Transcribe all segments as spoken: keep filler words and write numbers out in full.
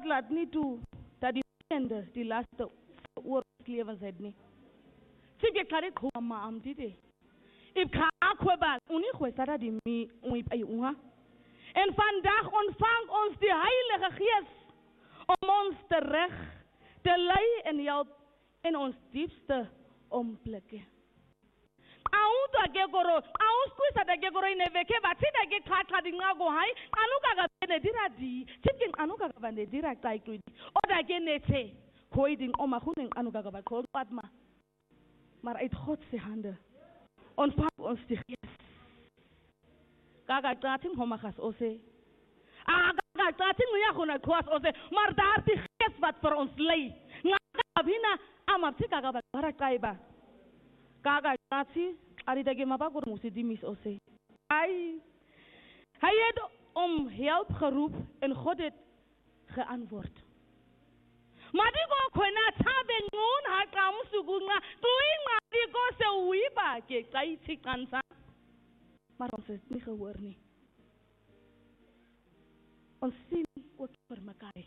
laat nie toe dat die vriende die laaste oor lewens het nie. Sige kare kwa ma am dide. Ik ga akweba uni kwesara di mi ui pai unga. En vandaag ontvang ons die Heilige Gees om ons terug te lei en help in ons diepste omplekke. Auto agegoro, aus kuisa agegoro ineveke batida ge khatla dingago hai anuka ga benedira di chicken anuka ga benedira tai tu oda ge nete koi ding oma huning anuka ga bakol padma maar uit God se hande ontvang ons die Gees. Gaga tating homagas ose ah gaga tating ya khona kwas ose maar daar die Gees wat vir ons lei ngaga bina amaptika ga bara kaiba Gaga tati ari dage mabagor musi dimis ose. Ai. Hy het om hulp geroep en God het geantwoord. Maar die go khona thabe ngun ha ka musugunga tuinga die go se uiba ke kai tsikansa. Maar ons het nie gehoor nie. Ons sien ook vir mekaar.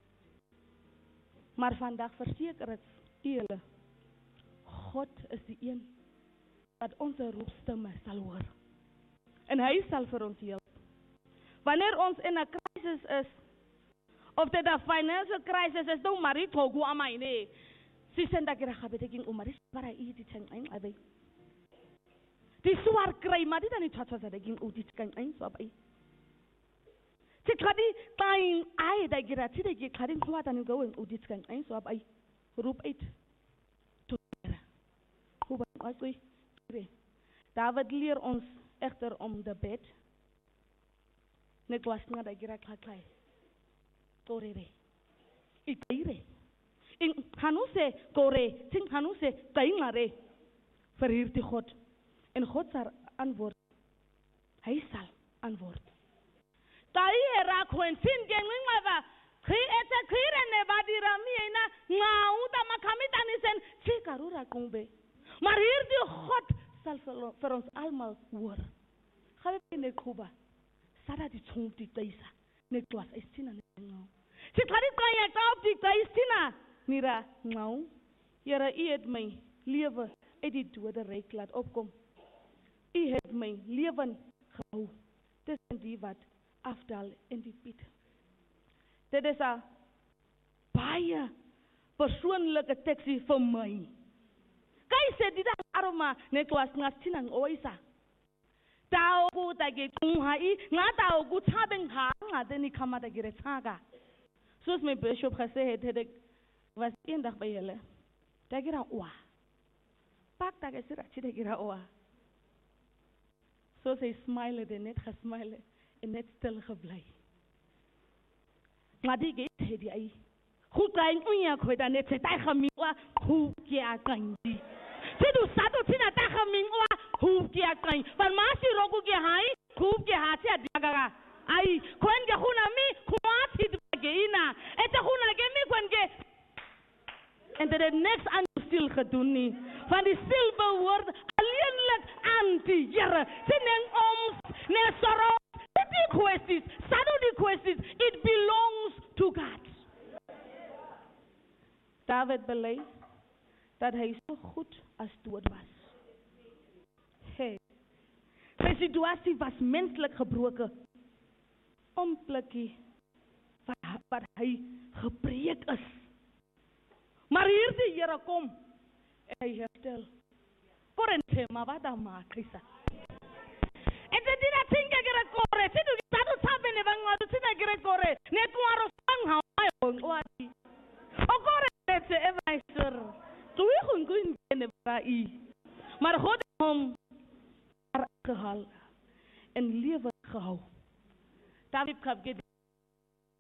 Maar vandag verseker dit julle God is die een wat onze roepstemme sal hoor. En hy sal vir ons help. Wanneer ons in 'n crisis is, of dit 'n financial crisis is, dan maar dit hogu amai ne. Si senda kira gabeteking umari bara i dit tang ein abai. Die swaar kry maar dit dan nie tsatsa daging u dit kan ein so abai. Ti khadi tain ai da gira ti de khadi kwa dan go u dit kan ein so abai. Roep uit. David leer ons echter om de bed. Net was niet dat je klaar Torere. Ik ire. In Hanuse Tore. Ting Hanuse Taingare. Verhiert die God. En God zal antwoord. Hij zal antwoord. Tai rakwen sin gengwing lava. Kri eta kire ne badira mi ena. Nga uta makamita nisen. Chikarura kumbe. Maar hier die God zal voor ons allemaal hoor. Ga we in de Kuba. Sada die tong die taisa. Ne klas is tina ne ngau. Si tadi kaya kau die taistina. Mira ngau. Jere u het my lewe uit die dode ryk laat opkom. U het my leven gehou. Tussen die wat afdal in die piet. Dit is 'n baie persoonlike teksie vir my. Kai se dida aroma ne klas ngastina ngoisa. Tao ku tage kunghai ngata ku thabeng ha ngade ni khamata gire tsaga. Soos my bishop gesê het, het ek was eendag by hulle. Dagira oa. Pak tage sira chi dagira oa. Soos hy smile en net gesmile en net stil gebly. Ngadi ge het die ai. Goed kain unya khoida net se tai khamiwa hu kya kanji. Sidu satu tina ta khamiwa hu kya kan. Par masi rogu ke hai khub ke ha se adigaga. Ai kwen ge khuna mi khwati geina. Eta khuna ge mi kwen ge. En dit het niks aan stil gedoen nie. Van die stil behoort alleenlik aan die Here. Sineng ons ne sorrow. Die kwesties, sadu die kwesties, it belongs to God. David bely dat hy so goed as dood was. Hey, sy situasie was menslik gebroken. Omplekkie wat, wat hy gebreek is. Maar hier die Here kom en hy herstel. Korente ma vada ma krisa. En dit dira tinga gira kore, sidu tatu sabe ne bangwa tu tina gira kore. Ne kuaro sang hawa ongwati. Okore te evaisur. Tu ikun kun ne bai. Maar God hom gehal en lewe gehou. David kap gede